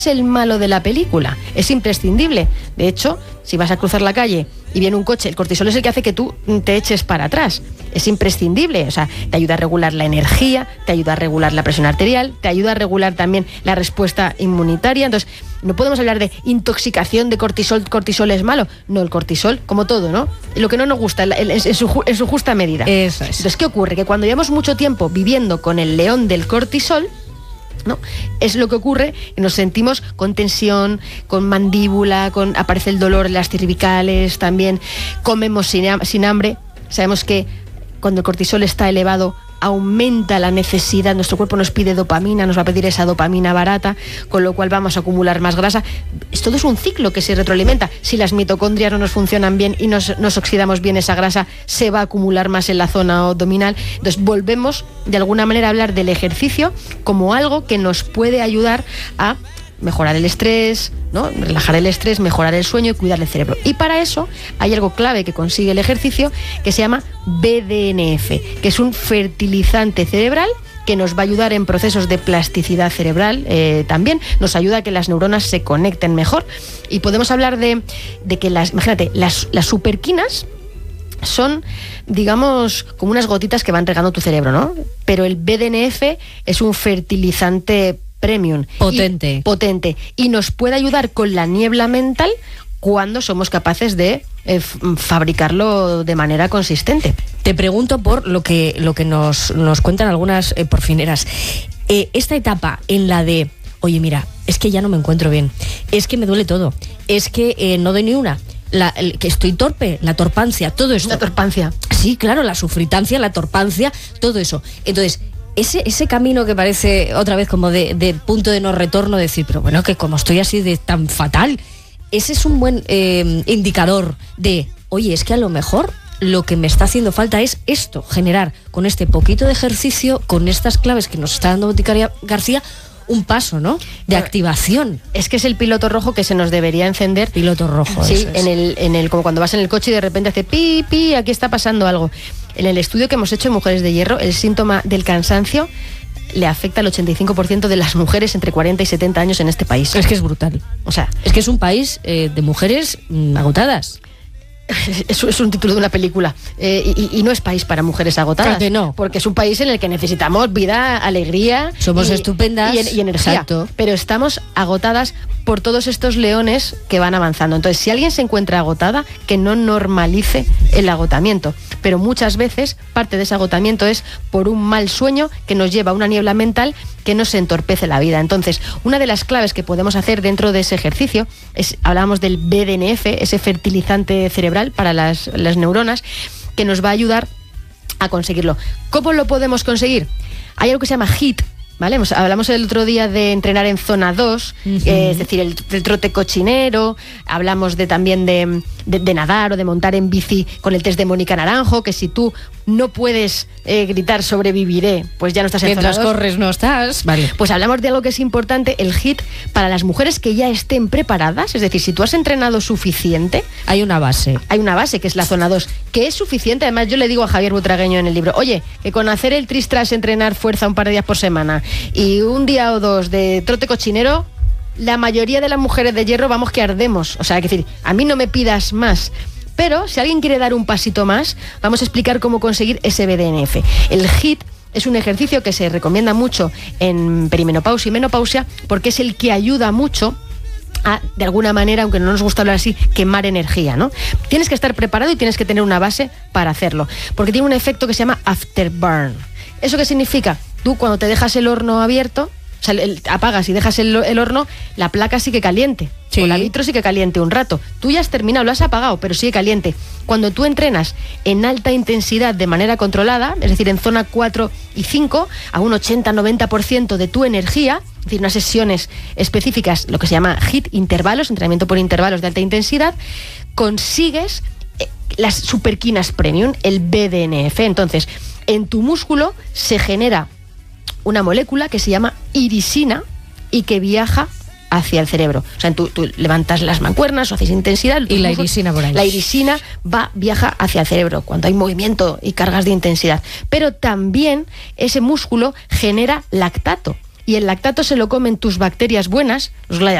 el malo de la película, es imprescindible. De hecho, si vas a cruzar la calle y viene un coche, el cortisol es el que hace que tú te eches para atrás. Es imprescindible, o sea, te ayuda a regular la energía, te ayuda a regular la presión arterial, te ayuda a regular también la respuesta inmunitaria. Entonces, no podemos hablar de intoxicación de cortisol, cortisol es malo. No, el cortisol, como todo, ¿no? Lo que no nos gusta, en su justa medida. Eso es. Entonces, ¿qué ocurre? Que cuando llevamos mucho tiempo viviendo con el león del cortisol, ¿no? Es lo que ocurre, que nos sentimos con tensión, con mandíbula, aparece el dolor en las cervicales, también comemos sin hambre. Sabemos que cuando el cortisol está elevado aumenta la necesidad, nuestro cuerpo nos pide dopamina, nos va a pedir esa dopamina barata, con lo cual vamos a acumular más grasa. Todo es un ciclo que se retroalimenta. Si las mitocondrias no nos funcionan bien y nos oxidamos bien esa grasa, se va a acumular más en la zona abdominal. Entonces volvemos de alguna manera a hablar del ejercicio como algo que nos puede ayudar a mejorar el estrés, ¿no? Relajar el estrés, mejorar el sueño y cuidar el cerebro. Y para eso hay algo clave que consigue el ejercicio que se llama BDNF, que es un fertilizante cerebral que nos va a ayudar en procesos de plasticidad cerebral, también nos ayuda a que las neuronas se conecten mejor. Y podemos hablar de que imagínate, las superquinas son, digamos, como unas gotitas que van regando tu cerebro, ¿no? Pero el BDNF es un fertilizante premium. Potente. Y nos puede ayudar con la niebla mental cuando somos capaces de fabricarlo de manera consistente. Te pregunto por lo que nos cuentan algunas porfineras. Esta etapa en la de, oye, mira, es que ya no me encuentro bien, es que me duele todo, es que no doy ni una, que estoy torpe, la torpancia, todo esto. La torpancia. Sí, claro, la sufritancia, la torpancia, todo eso. Entonces, ese camino que parece otra vez como de punto de no retorno, decir, pero bueno, que como estoy así de tan fatal, ese es un buen indicador de, oye, es que a lo mejor lo que me está haciendo falta es esto, generar con este poquito de ejercicio, con estas claves que nos está dando Boticaria García, un paso, ¿no? De activación. Es que es el piloto rojo que se nos debería encender. Piloto rojo, sí, eso es. Como cuando vas en el coche y de repente hace pi, pi, aquí está pasando algo. En el estudio que hemos hecho en Mujeres de Hierro, el síntoma del cansancio le afecta al 85% de las mujeres entre 40 y 70 años en este país. Es que es brutal. O sea, es que es un país de mujeres agotadas. Es un título de una película y no es país para mujeres agotadas. Claro que no. Porque es un país en el que necesitamos vida, alegría. Somos estupendas. Y energía. Exacto. Pero estamos agotadas por todos estos leones que van avanzando. Entonces, si alguien se encuentra agotada, que no normalice el agotamiento. Pero muchas veces parte de ese agotamiento es por un mal sueño que nos lleva a una niebla mental que nos entorpece la vida. Entonces, una de las claves que podemos hacer dentro de ese ejercicio es, hablábamos del BDNF, ese fertilizante cerebral para las neuronas, que nos va a ayudar a conseguirlo. ¿Cómo lo podemos conseguir? Hay algo que se llama HIIT, ¿vale? Hablamos el otro día de entrenar en zona 2, es decir, el trote cochinero, hablamos también de nadar o de montar en bici con el test de Mónica Naranjo, que si tú no puedes gritar sobreviviré, pues ya no estás en zona 2. Mientras corres no estás. Vale. Pues hablamos de algo que es importante, el HIIT, para las mujeres que ya estén preparadas, es decir, si tú has entrenado suficiente. Hay una base. Hay una base, que es la zona 2, que es suficiente. Además, yo le digo a Javier Butragueño en el libro, oye, que con hacer el tristras, entrenar fuerza un par de días por semana y un día o dos de trote cochinero, la mayoría de las mujeres de hierro vamos que ardemos. O sea, es decir, a mí no me pidas más. Pero si alguien quiere dar un pasito más, vamos a explicar cómo conseguir ese BDNF. El HIIT es un ejercicio que se recomienda mucho en perimenopausia y menopausia porque es el que ayuda mucho a, de alguna manera, aunque no nos gusta hablar así, quemar energía, ¿no? Tienes que estar preparado y tienes que tener una base para hacerlo, porque tiene un efecto que se llama afterburn. ¿Eso qué significa? Tú cuando te dejas el horno abierto, o sea, apagas y dejas el horno, la placa sigue caliente. Sí. O la vitro sigue caliente un rato. Tú ya has terminado, lo has apagado, pero sigue caliente. Cuando tú entrenas en alta intensidad de manera controlada, es decir, en zona 4 y 5, a un 80-90% de tu energía, es decir, unas sesiones específicas, lo que se llama HIIT, intervalos, entrenamiento por intervalos de alta intensidad, consigues las superquinas premium, el BDNF. Entonces, en tu músculo se genera una molécula que se llama irisina y que viaja hacia el cerebro. O sea, tú levantas las mancuernas o haces intensidad. Y la irisina por ahí. La irisina viaja hacia el cerebro cuando hay movimiento y cargas de intensidad. Pero también ese músculo genera lactato. y el lactato se lo comen tus bacterias buenas, los